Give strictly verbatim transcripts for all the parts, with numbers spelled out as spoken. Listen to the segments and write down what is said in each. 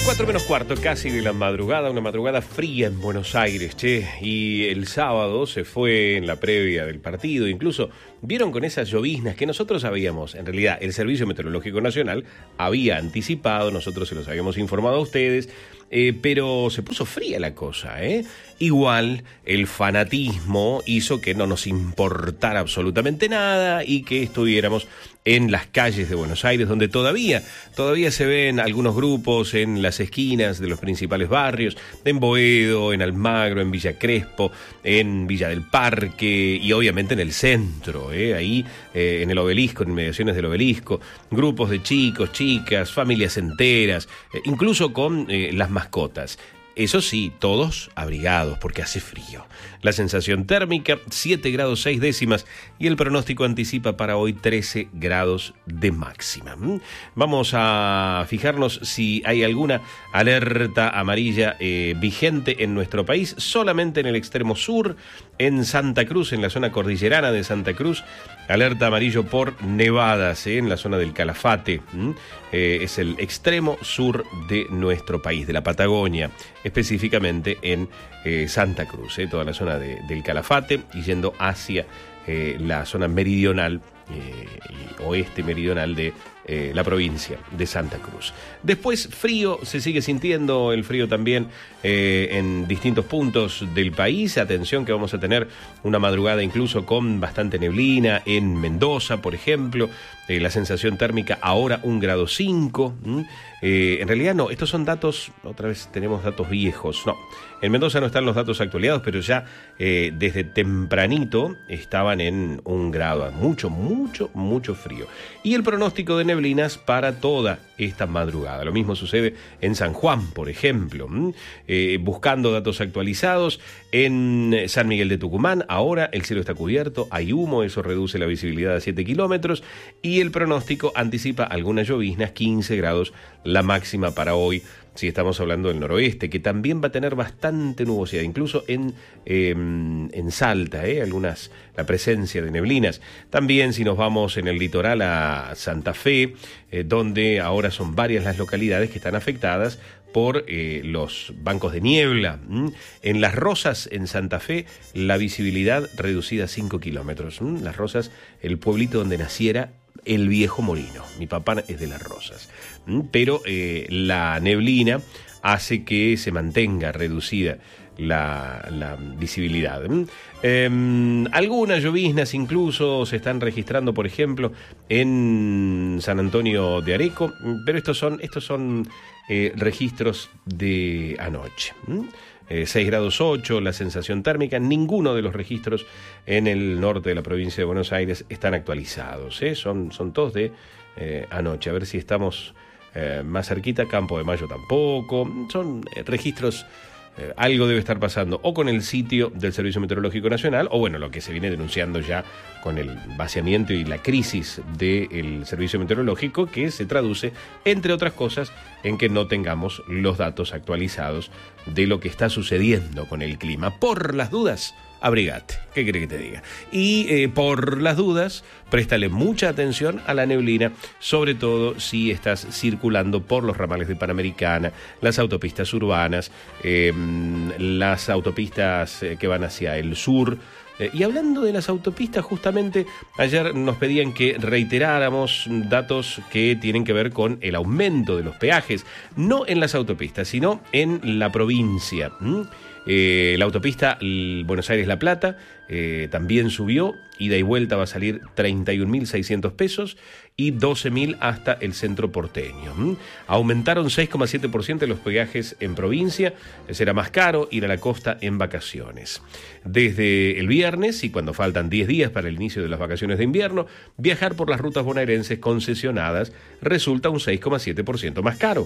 Cuatro menos cuarto, casi de la madrugada, una madrugada fría en Buenos Aires, che, y el sábado se fue en la previa del partido, incluso vieron con esas lloviznas que nosotros sabíamos, en realidad el Servicio Meteorológico Nacional había anticipado, nosotros se los habíamos informado a ustedes, eh, pero se puso fría la cosa, ¿eh? Igual el fanatismo hizo que no nos importara absolutamente nada y que estuviéramos en las calles de Buenos Aires, donde todavía, todavía se ven algunos grupos en las esquinas de los principales barrios, en Boedo, en Almagro, en Villa Crespo, en Villa del Parque y obviamente en el centro, ¿eh? ahí eh, en el Obelisco, en inmediaciones del Obelisco, grupos de chicos, chicas, familias enteras, eh, incluso con eh, las mascotas. Eso sí, todos abrigados porque hace frío. La sensación térmica, siete grados seis décimas y el pronóstico anticipa para hoy trece grados de máxima. Vamos a fijarnos si hay alguna alerta amarilla eh, vigente en nuestro país, solamente en el extremo sur, en Santa Cruz, en la zona cordillerana de Santa Cruz, alerta amarillo por nevadas eh, en la zona del Calafate. Eh, es el extremo sur de nuestro país, de la Patagonia, específicamente en eh, Santa Cruz, eh, toda la zona de, del Calafate y yendo hacia eh, la zona meridional eh, y oeste meridional de eh, la provincia de Santa Cruz. Después frío, se sigue sintiendo el frío también eh, en distintos puntos del país. Atención que vamos a tener una madrugada incluso con bastante neblina en Mendoza, por ejemplo. Eh, la sensación térmica ahora un grado cinco. Eh, en realidad no, estos son datos, otra vez tenemos datos viejos. No, en Mendoza no están los datos actualizados, pero ya eh, desde tempranito estaban en un grado, mucho, mucho, mucho frío. Y el pronóstico de neblinas para toda esta madrugada. Lo mismo sucede en San Juan, por ejemplo. Eh, buscando datos actualizados, en San Miguel de Tucumán, ahora el cielo está cubierto, hay humo, eso reduce la visibilidad a siete kilómetros y el pronóstico anticipa algunas lloviznas, quince grados la máxima para hoy, si estamos hablando del noroeste, que también va a tener bastante nubosidad, incluso en, eh, en Salta, eh, algunas, la presencia de neblinas. También si nos vamos en el litoral a Santa Fe, eh, donde ahora son varias las localidades que están afectadas por eh, los bancos de niebla. ¿Mm? En Las Rosas, en Santa Fe, la visibilidad reducida a cinco kilómetros. ¿Mm? Las Rosas, el pueblito donde naciera el viejo Morino. Mi papá es de Las Rosas. ¿Mm? Pero eh, la neblina hace que se mantenga reducida la, la visibilidad. ¿Mm? Eh, algunas lloviznas incluso se están registrando, por ejemplo, en San Antonio de Areco, pero estos son, estos son eh, registros de anoche. ¿Mm? Eh, seis grados ocho, la sensación térmica, ninguno de los registros en el norte de la provincia de Buenos Aires están actualizados, ¿eh? son, son todos de eh, anoche, a ver si estamos eh, más cerquita. Campo de Mayo tampoco, son eh, registros. Eh, algo debe estar pasando o con el sitio del Servicio Meteorológico Nacional o bueno, lo que se viene denunciando ya con el vaciamiento y la crisis del Servicio Meteorológico, que se traduce, entre otras cosas, en que no tengamos los datos actualizados de lo que está sucediendo con el clima. Por las dudas, abrigate, ¿qué quiere que te diga? Y eh, por las dudas, préstale mucha atención a la neblina, sobre todo si estás circulando por los ramales de Panamericana, las autopistas urbanas, eh, las autopistas eh, que van hacia el sur. Eh, y hablando de las autopistas, justamente ayer nos pedían que reiteráramos datos que tienen que ver con el aumento de los peajes, no en las autopistas, sino en la provincia. ¿Mm? Eh, la autopista Buenos Aires-La Plata eh, también subió, ida y vuelta va a salir treinta y un mil seiscientos pesos y doce mil hasta el centro porteño. ¿Mm? Aumentaron seis coma siete por ciento los peajes en provincia, será más caro ir a la costa en vacaciones. Desde el viernes y cuando faltan diez días para el inicio de las vacaciones de invierno, viajar por las rutas bonaerenses concesionadas resulta un seis coma siete por ciento más caro.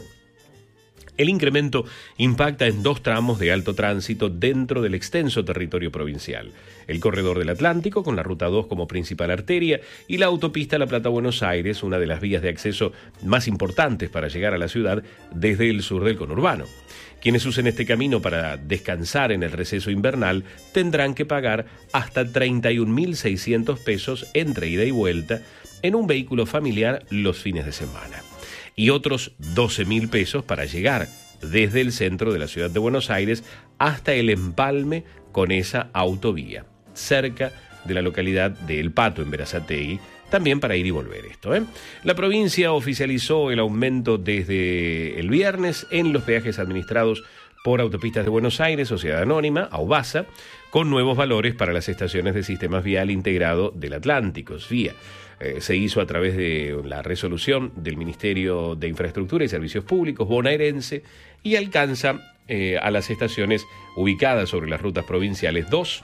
El incremento impacta en dos tramos de alto tránsito dentro del extenso territorio provincial: el corredor del Atlántico, con la Ruta dos como principal arteria, y la autopista La Plata-Buenos Aires, una de las vías de acceso más importantes para llegar a la ciudad desde el sur del conurbano. Quienes usen este camino para descansar en el receso invernal tendrán que pagar hasta treinta y un mil seiscientos pesos entre ida y vuelta en un vehículo familiar los fines de semana. Y otros doce mil pesos para llegar desde el centro de la ciudad de Buenos Aires hasta el empalme con esa autovía, cerca de la localidad de El Pato, en Berazategui, también para ir y volver esto, ¿eh? La provincia oficializó el aumento desde el viernes en los peajes administrados por Autopistas de Buenos Aires, Sociedad Anónima, AUBASA, con nuevos valores para las estaciones de Sistemas Vial Integrado del Atlántico, S V I A. Eh, se hizo a través de la resolución del Ministerio de Infraestructura y Servicios Públicos bonaerense y alcanza eh, a las estaciones ubicadas sobre las rutas provinciales dos,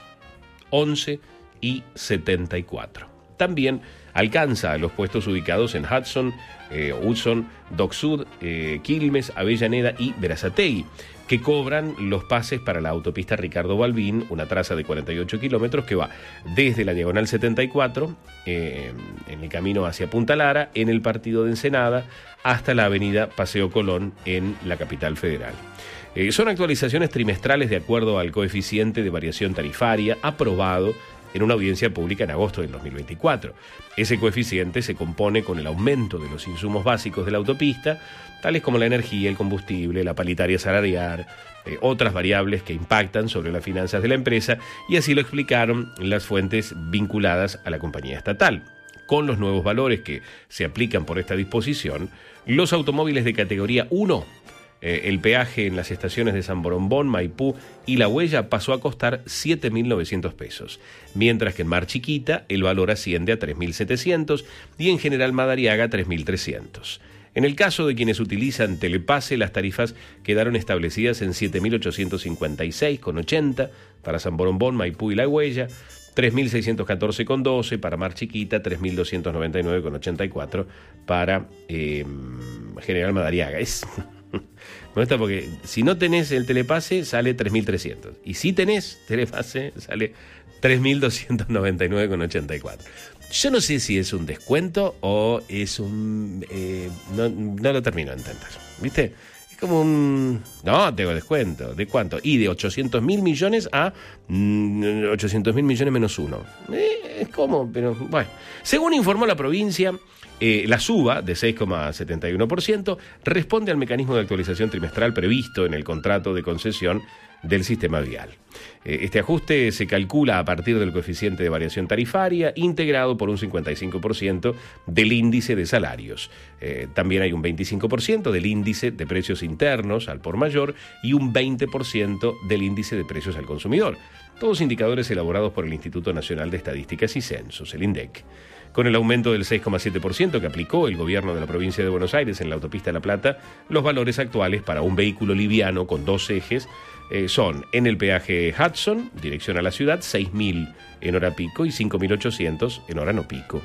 once y setenta y cuatro. También alcanza a los puestos ubicados en Hudson, eh, Hudson, Dock Sud, eh, Quilmes, Avellaneda y Berazategui, que cobran los pases para la autopista Ricardo Balbín, una traza de cuarenta y ocho kilómetros que va desde la Diagonal setenta y cuatro, eh, en el camino hacia Punta Lara, en el partido de Ensenada, hasta la avenida Paseo Colón, en la capital federal. Eh, son actualizaciones trimestrales de acuerdo al coeficiente de variación tarifaria aprobado en una audiencia pública en agosto del dos mil veinticuatro. Ese coeficiente se compone con el aumento de los insumos básicos de la autopista, tales como la energía, el combustible, la paritaria salarial, eh, otras variables que impactan sobre las finanzas de la empresa, y así lo explicaron las fuentes vinculadas a la compañía estatal. Con los nuevos valores que se aplican por esta disposición, los automóviles de categoría uno, Eh, el peaje en las estaciones de San Borombón, Maipú y La Huella pasó a costar siete mil novecientos pesos, mientras que en Mar Chiquita el valor asciende a tres mil setecientos y en General Madariaga tres mil trescientos. En el caso de quienes utilizan Telepase, las tarifas quedaron establecidas en siete mil ochocientos cincuenta y seis con ochenta para San Borombón, Maipú y La Huella, tres mil seiscientos catorce con doce para Mar Chiquita, tres mil doscientos noventa y nueve con ochenta y cuatro para eh, General Madariaga. Es... Molesta porque si no tenés el Telepase sale tres mil trescientos y si tenés Telepase sale tres mil doscientos noventa y nueve con ochenta y cuatro. Yo no sé si es un descuento o es un... Eh, no, no lo termino de entender, ¿viste? Es como un... No, tengo descuento. ¿De cuánto? Y de ochocientos mil millones a mmm, ochocientos mil millones menos uno. Eh, es como, pero bueno. Según informó la provincia, Eh, la suba de seis coma setenta y uno por ciento responde al mecanismo de actualización trimestral previsto en el contrato de concesión del sistema vial. Eh, este ajuste se calcula a partir del coeficiente de variación tarifaria integrado por un cincuenta y cinco por ciento del índice de salarios. Eh, también hay un veinticinco por ciento del índice de precios internos al por mayor y un veinte por ciento del índice de precios al consumidor. Todos indicadores elaborados por el Instituto Nacional de Estadísticas y Censos, el INDEC. Con el aumento del seis coma siete por ciento que aplicó el gobierno de la provincia de Buenos Aires en la autopista La Plata, los valores actuales para un vehículo liviano con dos ejes eh, son en el peaje Hudson, dirección a la ciudad, seis mil en hora pico y cinco mil ochocientos en hora no pico.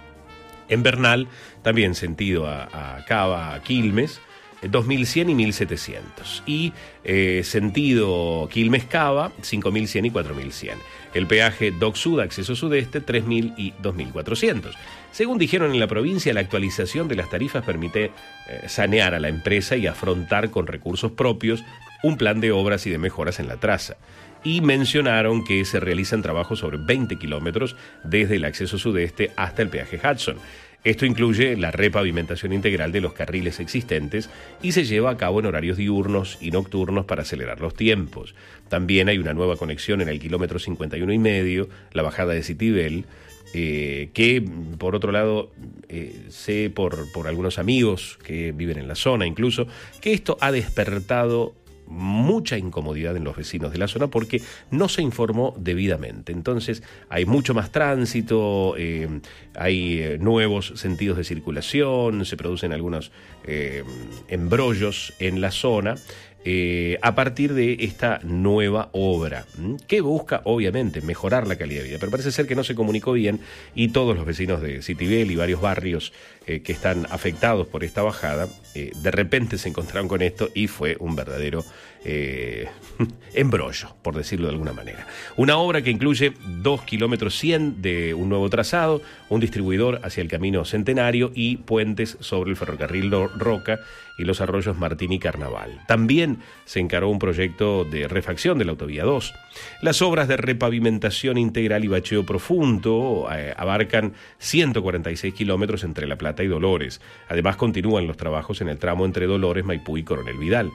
En Bernal, también sentido a, a Cava, a Quilmes, dos mil cien y mil setecientos. Y eh, sentido Quilmes-Cava, cinco mil cien y cuatro mil cien. El peaje Dock Sud, acceso sudeste, tres mil y dos mil cuatrocientos. Según dijeron en la provincia, la actualización de las tarifas permite eh, sanear a la empresa y afrontar con recursos propios un plan de obras y de mejoras en la traza. Y mencionaron que se realizan trabajos sobre veinte kilómetros desde el acceso sudeste hasta el peaje Hudson. Esto incluye la repavimentación integral de los carriles existentes y se lleva a cabo en horarios diurnos y nocturnos para acelerar los tiempos. También hay una nueva conexión en el kilómetro cincuenta y uno y medio, la bajada de Citibel, eh, que por otro lado eh, sé por, por algunos amigos que viven en la zona incluso, que esto ha despertado mucha incomodidad en los vecinos de la zona porque no se informó debidamente. Entonces hay mucho más tránsito, eh, hay eh, nuevos sentidos de circulación, se producen algunos eh, embrollos en la zona eh, a partir de esta nueva obra, ¿m? que busca obviamente mejorar la calidad de vida, pero parece ser que no se comunicó bien y todos los vecinos de Citibel y varios barrios eh, que están afectados por esta bajada eh, de repente se encontraron con esto y fue un verdadero eh, embrollo, por decirlo de alguna manera. Una obra que incluye dos kilómetros cien de un nuevo trazado, un distribuidor hacia el camino Centenario y puentes sobre el ferrocarril Roca y los arroyos Martín y Carnaval. También se encaró un proyecto de refacción de la autovía dos. Las obras de repavimentación integral y bacheo profundo eh, abarcan ciento cuarenta y seis kilómetros entre La Plata y Dolores. Además continúan los trabajos en el tramo entre Dolores, Maipú y Coronel Vidal.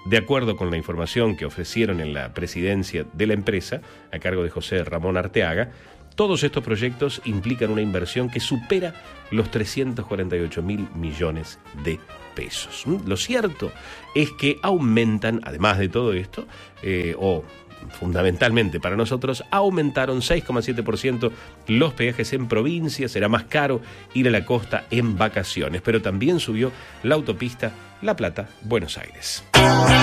De acuerdo con la información que ofrecieron en la presidencia de la empresa, a cargo de José Ramón Arteaga, todos estos proyectos implican una inversión que supera los trescientos cuarenta y ocho mil millones de pesos. Lo cierto es que aumentan, además de todo esto, eh, o fundamentalmente para nosotros, aumentaron seis coma siete por ciento los peajes en provincia. Será más caro ir a la costa en vacaciones, pero también subió la autopista La Plata-Buenos Aires.